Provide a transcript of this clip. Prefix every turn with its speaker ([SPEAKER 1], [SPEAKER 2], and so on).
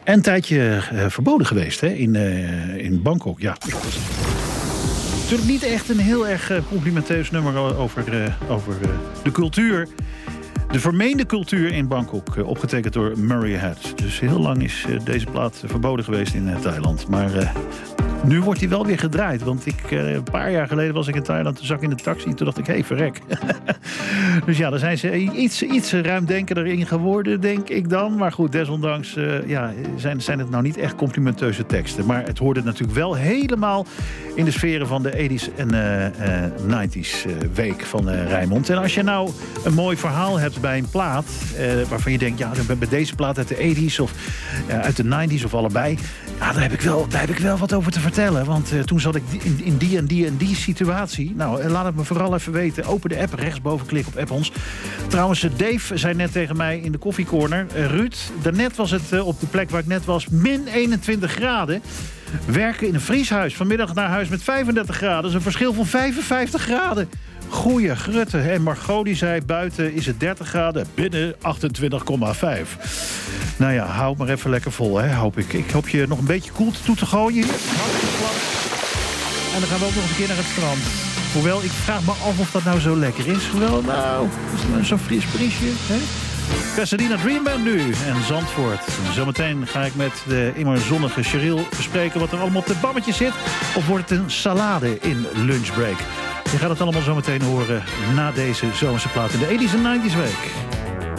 [SPEAKER 1] Een tijdje verboden geweest hè? In Bangkok. Ja. Natuurlijk niet echt een heel erg complimenteus nummer over de cultuur. De vermeende cultuur in Bangkok, opgetekend door Murray Head. Dus heel lang is deze plaat verboden geweest in Thailand. Maar nu wordt hij wel weer gedraaid. Want een paar jaar geleden was ik in Thailand. Toen zat ik in de taxi en toen dacht ik, hé, verrek. Dus ja, daar zijn ze iets ruimdenkender in geworden, denk ik dan. Maar goed, desondanks zijn het nou niet echt complimenteuze teksten. Maar het hoorde natuurlijk wel helemaal in de sferen van de 80s en 90s week van Rijnmond. En als je nou een mooi verhaal hebt bij een plaat waarvan je denkt, ja, bij deze plaat uit de 80s of uit de 90s of allebei, ja, daar heb ik wel wat over te vertellen. Want toen zat ik in die en die situatie. Nou, laat het me vooral even weten. Open de app, rechtsboven klik op app ons. Trouwens, Dave zei net tegen mij in de koffiecorner, Ruud, daarnet was het op de plek waar ik net was, min 21 graden. Werken in een vrieshuis. Vanmiddag naar huis met 35 graden. Dat is een verschil van 55 graden. Goeie grutte. En Margot die zei, buiten is het 30 graden, binnen 28,5. Nou ja, hou het maar even lekker vol, hè, hoop ik. Ik hoop je nog een beetje koel toe te gooien. En dan gaan we ook nog eens een keer naar het strand. Hoewel, ik vraag me af of dat nou zo lekker is. Wel, nou, zo'n fris briesje, hè? Pasadena Dream Band nu en Zandvoort. Zometeen ga ik met de immer zonnige Cheryl bespreken wat er allemaal op de bammetje zit. Of wordt het een salade in lunchbreak? Je gaat het allemaal zometeen horen na deze zomerse plaat in de 80s en 90s week.